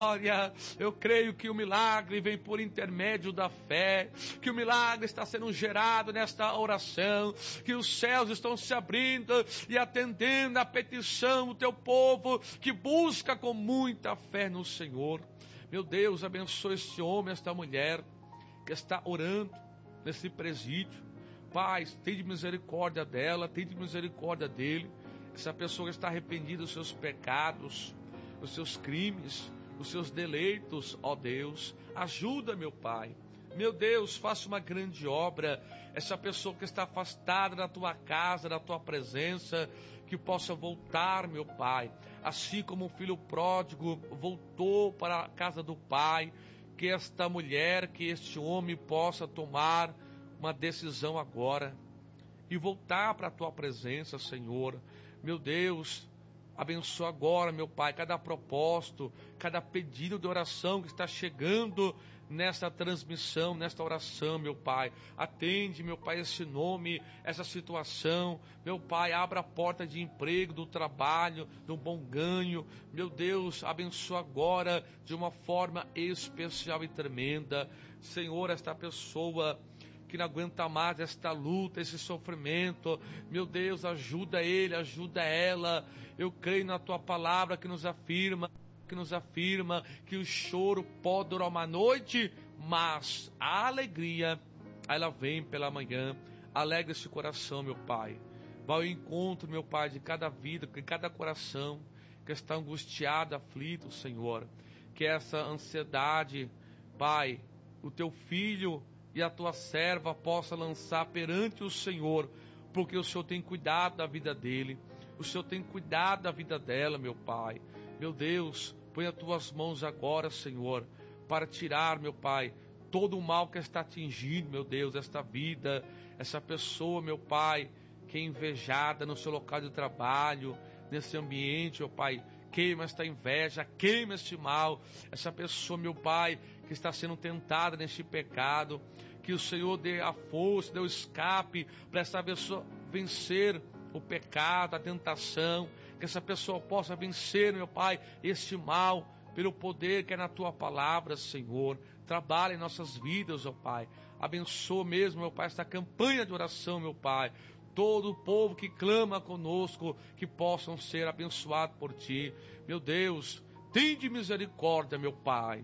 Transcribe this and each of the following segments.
Glória, eu creio que o milagre vem por intermédio da fé, que o milagre está sendo gerado nesta oração, que os céus estão se abrindo e atendendo a petição do teu povo que busca com muita fé no Senhor. Meu Deus, abençoe este homem, esta mulher que está orando nesse presídio. Pai, tem de misericórdia dela, tem de misericórdia dele. Essa pessoa está arrependida dos seus pecados, dos seus crimes, os seus deleitos, ó Deus. Ajuda, meu Pai. Meu Deus, faça uma grande obra. Essa pessoa que está afastada da tua casa, da tua presença, que possa voltar, meu Pai. Assim como o filho pródigo voltou para a casa do Pai, que esta mulher, que este homem possa tomar uma decisão agora e voltar para a tua presença, Senhor. Meu Deus, abençoa agora, meu Pai, cada propósito, cada pedido de oração que está chegando nesta transmissão, nesta oração, meu Pai. Atende, meu Pai, esse nome, essa situação. Meu Pai, abra a porta de emprego, do trabalho, do bom ganho. Meu Deus, abençoa agora de uma forma especial e tremenda. Senhor, esta pessoa que não aguenta mais esta luta, esse sofrimento, meu Deus, ajuda ele, ajuda ela. Eu creio na tua palavra que nos afirma que o choro pode durar uma noite, mas a alegria, ela vem pela manhã. Alegra esse coração, meu Pai. Vai ao encontro, meu Pai, de cada vida, de cada coração que está angustiado, aflito, Senhor. Que essa ansiedade, Pai, o teu filho e a tua serva possa lançar perante o Senhor, porque o Senhor tem cuidado da vida dele, o Senhor tem cuidado da vida dela, meu Pai. Meu Deus, põe as tuas mãos agora, Senhor, para tirar, meu Pai, todo o mal que está atingindo, meu Deus, esta vida, essa pessoa, meu Pai, que é invejada no seu local de trabalho, nesse ambiente, meu Pai. Queima esta inveja, queima este mal. Essa pessoa, meu Pai, que está sendo tentada neste pecado, que o Senhor dê a força, dê o escape para essa pessoa vencer o pecado, a tentação, que essa pessoa possa vencer, meu Pai, este mal, pelo poder que é na Tua palavra, Senhor. Trabalha em nossas vidas, ó Pai. Abençoa mesmo, meu Pai, esta campanha de oração, meu Pai. Todo o povo que clama conosco, que possam ser abençoados por Ti. Meu Deus, tende misericórdia, meu Pai.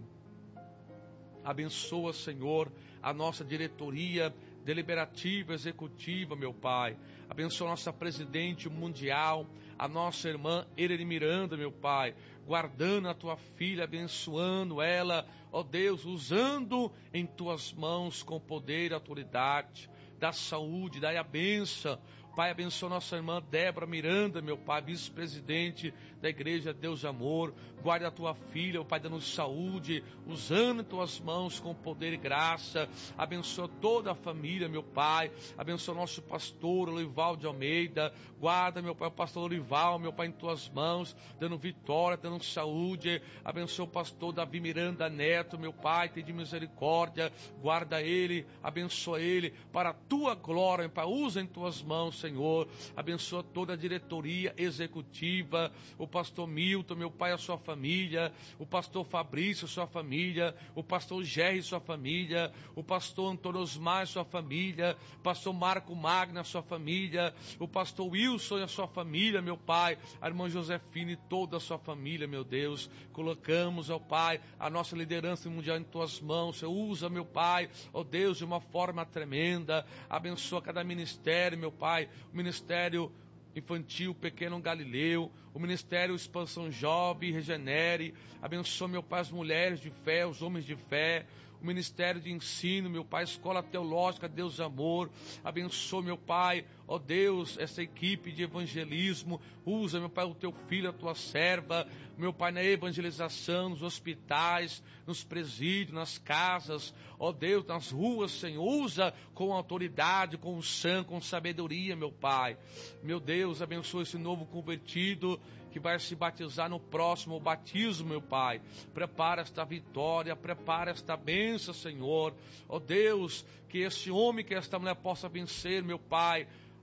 Abençoa, Senhor, a nossa diretoria deliberativa, executiva, meu Pai. Abençoa a nossa presidente mundial, a nossa irmã Ereli Miranda, meu Pai. Guardando a Tua filha, abençoando ela, ó Deus, usando em Tuas mãos com poder e autoridade. Dá saúde, dá a benção. Pai, abençoa nossa irmã Débora Miranda, meu Pai, vice-presidente da Igreja Deus de Amor. Guarda a tua filha, meu Pai, dando saúde, usando tuas mãos com poder e graça. Abençoa toda a família, meu Pai. Abençoa nosso pastor, Olival de Almeida. Guarda, meu Pai, o pastor Olival, meu Pai, em tuas mãos, dando vitória, dando saúde. Abençoa o pastor Davi Miranda Neto, meu Pai, tem de misericórdia. Guarda ele, abençoa ele, para a tua glória, meu Pai. Usa em tuas mãos, Senhor. Abençoa toda a diretoria executiva, o pastor Milton, meu Pai, a sua família, o pastor Fabrício, sua família, o pastor Gerry, sua família, o pastor Antônio Osmar, sua família, o pastor Marco Magna, sua família, o pastor Wilson e a sua família, meu Pai, a irmã Josefina e toda a sua família, meu Deus. Colocamos, ó Pai, a nossa liderança mundial em tuas mãos. Você usa, meu Pai, ó Deus, de uma forma tremenda. Abençoa cada ministério, meu Pai, o ministério infantil Pequeno Galileu, o ministério Expansão Jovem, Regenere. Abençoa, meu Pai, as mulheres de fé, os homens de fé, o ministério de ensino, meu Pai, Escola Teológica Deus de Amor. Abençoa, meu Pai, ó Deus, essa equipe de evangelismo. Usa, meu Pai, o teu filho, a tua serva, meu Pai, na evangelização, nos hospitais, nos presídios, nas casas, ó Deus, nas ruas, Senhor. Usa com autoridade, com unção, com sabedoria, meu Pai. Meu Deus, abençoa esse novo convertido que vai se batizar no próximo batismo, meu Pai. Prepara esta vitória, prepara esta bênção, Senhor. Ó Deus, que este homem, que esta mulher possa vencer, meu Pai,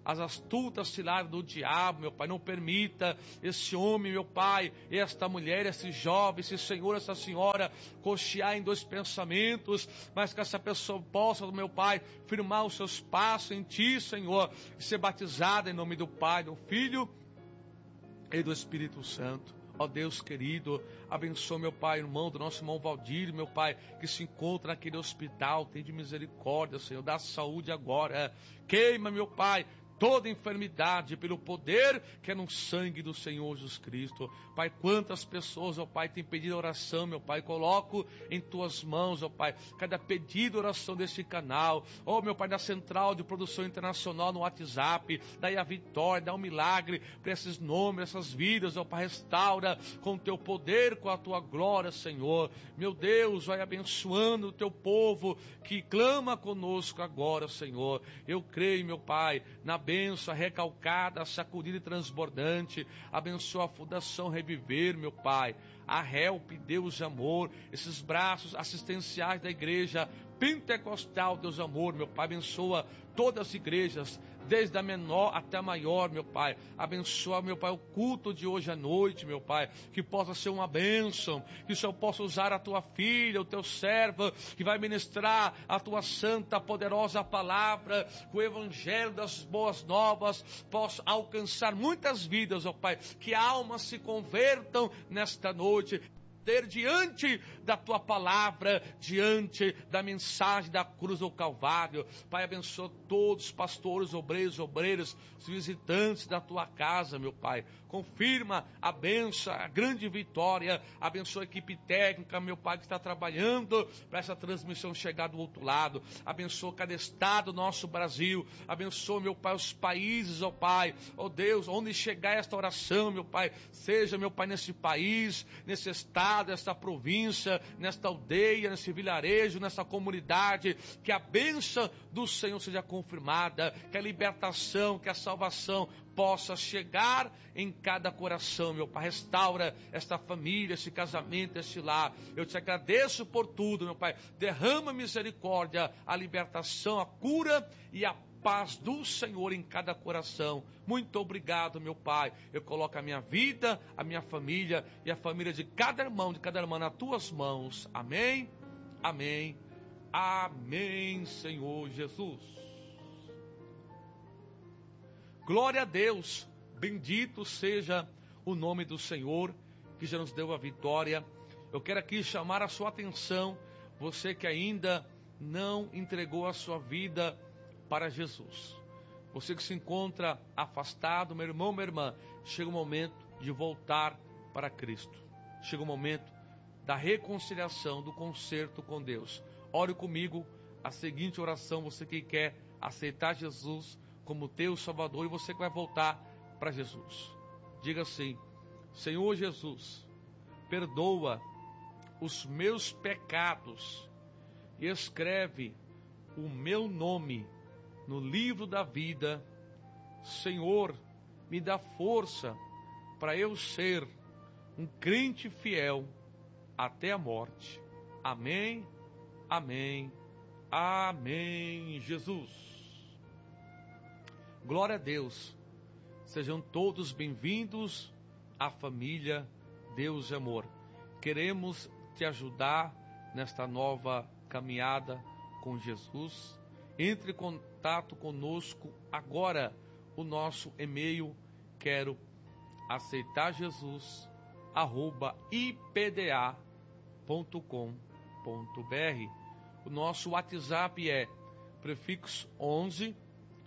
as astutas ciladas do diabo, meu Pai. Não permita esse homem, meu Pai, esta mulher, esse jovem, esse senhor, essa senhora, cochear em dois pensamentos, mas que essa pessoa possa, meu Pai, firmar os seus passos em Ti, Senhor, e ser batizada em nome do Pai, do Filho e do Espírito Santo. Ó Deus querido, abençoa, meu Pai, irmão do nosso irmão Valdir, meu Pai, que se encontra naquele hospital. Tem de misericórdia, Senhor, dá saúde agora. Queima, meu Pai, toda enfermidade pelo poder que é no sangue do Senhor Jesus Cristo. Pai, quantas pessoas, ó Pai, têm pedido oração, meu Pai, coloco em Tuas mãos, ó Pai, cada pedido de oração deste canal, ó meu Pai, da Central de Produção Internacional no WhatsApp, daí a vitória, dá um milagre para esses nomes, essas vidas, ó Pai, restaura com o Teu poder, com a Tua glória, Senhor. Meu Deus, vai abençoando o Teu povo que clama conosco agora, Senhor. Eu creio, meu Pai, na bênção recalcada, sacudida e transbordante. Abençoa a Fundação Reviver, meu Pai, a Help, Deus de amor, esses braços assistenciais da igreja pentecostal, Deus amor, meu Pai. Abençoa todas as igrejas, desde a menor até a maior, meu Pai. Abençoa, meu Pai, o culto de hoje à noite, meu Pai, que possa ser uma bênção, que o Senhor possa usar a Tua filha, o Teu servo, que vai ministrar a Tua santa, poderosa palavra, que o evangelho das boas novas possa alcançar muitas vidas, ó Pai, que almas se convertam nesta noite, ter diante da Tua palavra, diante da mensagem da cruz do Calvário. Pai, abençoa todos os pastores, obreiras, os visitantes da Tua casa, meu Pai. Confirma a bênção, a grande vitória. Abençoa a equipe técnica, meu Pai, que está trabalhando para essa transmissão chegar do outro lado. Abençoa cada estado do nosso Brasil. Abençoa, meu Pai, os países, ó Pai. Ó Deus, onde chegar esta oração, meu Pai, seja, meu Pai, nesse país, nesse estado, nesta província, nesta aldeia, nesse vilarejo, nessa comunidade, que a bênção do Senhor seja confirmada, que a libertação, que a salvação possa chegar em cada coração, meu Pai. Restaura esta família, esse casamento, esse lar. Eu Te agradeço por tudo, meu Pai. Derrama misericórdia, a libertação, a cura e a paz do Senhor em cada coração. Muito obrigado, meu Pai. Eu coloco a minha vida, a minha família e a família de cada irmão, de cada irmã nas Tuas mãos. Amém, amém, amém, Senhor Jesus. Glória a Deus, bendito seja o nome do Senhor, que já nos deu a vitória. Eu quero aqui chamar a sua atenção, você que ainda não entregou a sua vida para Jesus. Você que se encontra afastado, meu irmão, minha irmã, chega o momento de voltar para Cristo. Chega o momento da reconciliação, do conserto com Deus. Ore comigo a seguinte oração, você que quer aceitar Jesus como teu Salvador e você que vai voltar para Jesus. Diga assim: Senhor Jesus, perdoa os meus pecados e escreve o meu nome no livro da vida. Senhor, me dá força para eu ser um crente fiel até a morte. Amém, amém, amém, Jesus. Glória a Deus. Sejam todos bem-vindos à família Deus e Amor. Queremos te ajudar nesta nova caminhada com Jesus. Entre em contato conosco agora. O nosso e-mail, quero aceitar Jesus @ipda.com.br. O nosso WhatsApp é prefixo 11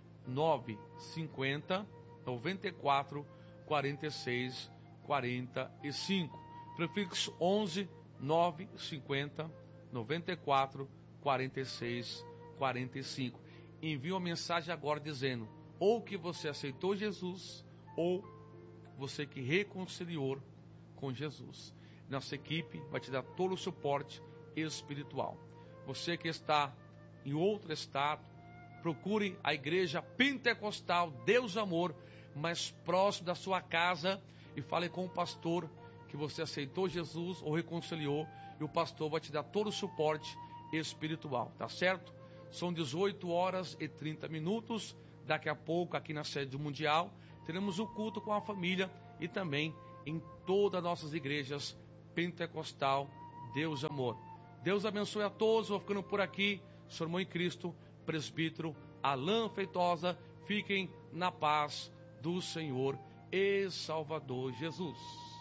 950 94 46 45. Prefixo 11 950 94 46 45. Envie uma mensagem agora dizendo ou que você aceitou Jesus ou você que reconciliou com Jesus. Nossa equipe vai te dar todo o suporte espiritual. Você que está em outro estado, procure a igreja pentecostal Deus Amor mais próximo da sua casa e fale com o pastor que você aceitou Jesus ou reconciliou, e o pastor vai te dar todo o suporte espiritual, tá certo? São 18 horas e 30 minutos, Daqui a pouco, aqui na sede mundial, teremos o culto com a família e também em todas as nossas igrejas pentecostal. Deus é amor. Deus abençoe a todos. Vou ficando por aqui. Seu irmão em Cristo, presbítero Alain Feitosa. Fiquem na paz do Senhor e Salvador Jesus.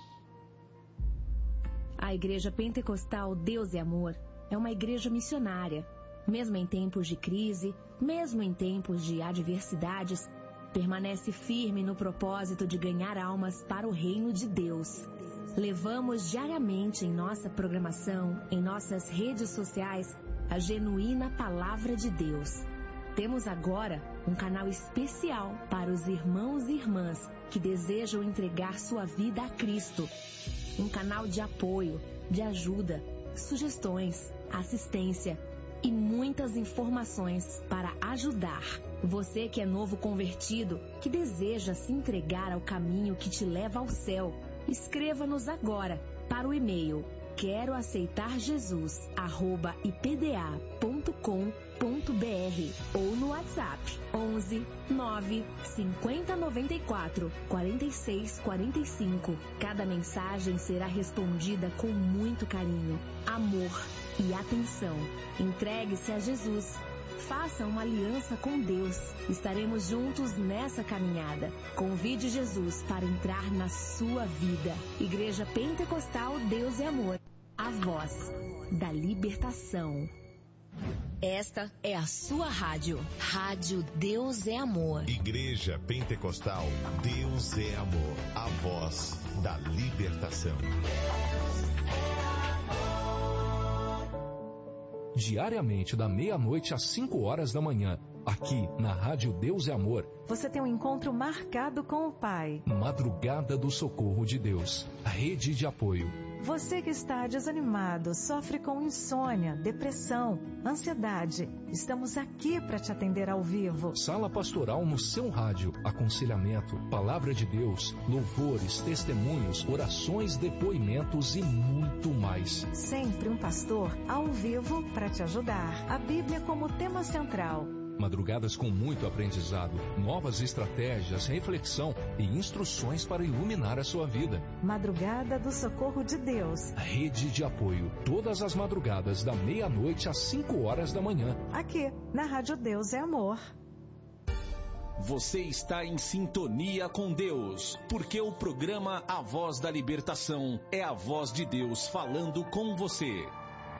A Igreja Pentecostal Deus é Amor é uma igreja missionária. Mesmo em tempos de crise, mesmo em tempos de adversidades, permanece firme no propósito de ganhar almas para o reino de Deus. Levamos diariamente em nossa programação, em nossas redes sociais, a genuína Palavra de Deus. Temos agora um canal especial para os irmãos e irmãs que desejam entregar sua vida a Cristo. Um canal de apoio, de ajuda, sugestões, assistência e muitas informações para ajudar. Você que é novo convertido, que deseja se entregar ao caminho que te leva ao céu, escreva-nos agora para o e-mail queroaceitarjesus@ipda.com.br ou no WhatsApp 11 9 50 94 46 45. Cada mensagem será respondida com muito carinho, amor e atenção. Entregue-se a Jesus. Faça uma aliança com Deus. Estaremos juntos nessa caminhada. Convide Jesus para entrar na sua vida. Igreja Pentecostal Deus é Amor. A voz da libertação. Esta é a sua rádio. Rádio Deus é Amor. Igreja Pentecostal Deus é Amor. A voz da libertação. Diariamente da meia-noite às 5 horas da manhã, aqui na Rádio Deus é Amor. Você tem um encontro marcado com o Pai. Madrugada do Socorro de Deus, rede de apoio. Você que está desanimado, sofre com insônia, depressão, ansiedade. Estamos aqui para te atender ao vivo. Sala pastoral no seu rádio, aconselhamento, palavra de Deus, louvores, testemunhos, orações, depoimentos e muito mais. Sempre um pastor ao vivo para te ajudar. A Bíblia como tema central. Madrugadas com muito aprendizado, novas estratégias, reflexão e instruções para iluminar a sua vida. Madrugada do Socorro de Deus. Rede de apoio, todas as madrugadas da meia-noite às 5 horas da manhã. Aqui, na Rádio Deus é Amor. Você está em sintonia com Deus, porque o programa A Voz da Libertação é a voz de Deus falando com você.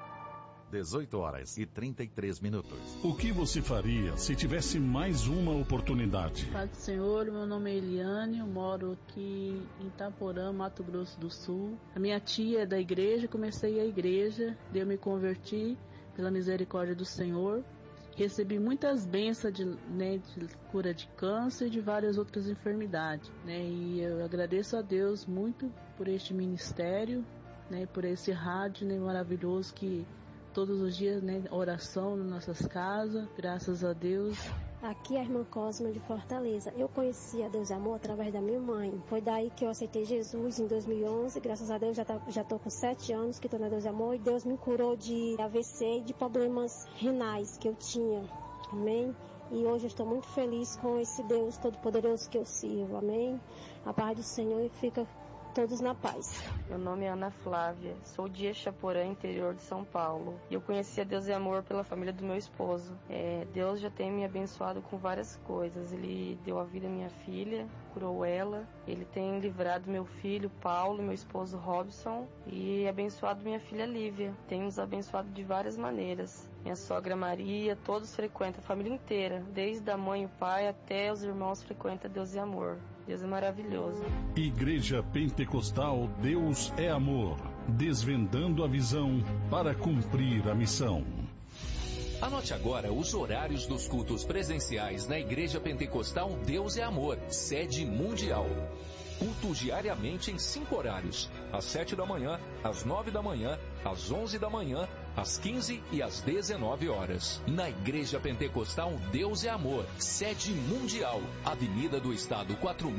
18 horas e 33 minutos. O que você faria se tivesse mais uma oportunidade? Pai do Senhor, meu nome é Eliane, eu moro aqui em Itaporã, Mato Grosso do Sul. A minha tia é da igreja, comecei a igreja, eu me converti pela misericórdia do Senhor. Recebi muitas bênçãos de cura de câncer e de várias outras enfermidades. E eu agradeço a Deus muito por este ministério, por esse rádio maravilhoso que todos os dias, oração nas nossas casas, graças a Deus. Aqui é a irmã Cosma de Fortaleza. Eu conheci a Deus é Amor através da minha mãe. Foi daí que eu aceitei Jesus em 2011. Graças a Deus já tô com 7 anos que estou na Deus é Amor. E Deus me curou de AVC e de problemas renais que eu tinha. Amém? E hoje eu estou muito feliz com esse Deus Todo-Poderoso que eu sirvo. Amém? A paz do Senhor e fica todos na paz. Meu nome é Ana Flávia, sou de Exaporã, interior de São Paulo. E eu conheci a Deus é Amor pela família do meu esposo. Deus já tem me abençoado com várias coisas. Ele deu a vida à minha filha, curou ela. Ele tem livrado meu filho Paulo, meu esposo Robson, e abençoado minha filha Lívia. Tem nos abençoado de várias maneiras. Minha sogra Maria, todos frequentam, a família inteira, desde a mãe e o pai até os irmãos frequentam Deus é Amor. Deus é maravilhoso. Igreja Pentecostal Deus é Amor, desvendando a visão para cumprir a missão. Anote agora os horários dos cultos presenciais na Igreja Pentecostal Deus é Amor, sede mundial. Cultos diariamente em 5 horários, às 7 da manhã, às 9 da manhã, às 11 da manhã, às 15 e às 19 horas. Na Igreja Pentecostal Deus é Amor, sede mundial, Avenida do Estado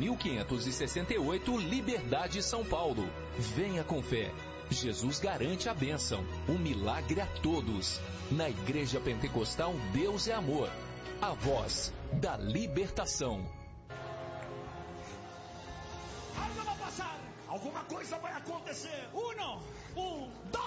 4568, Liberdade, São Paulo. Venha com fé. Jesus garante a bênção, o milagre a todos. Na Igreja Pentecostal Deus é Amor. a voz da libertação. Algo vai passar, alguma coisa vai acontecer. 1, 2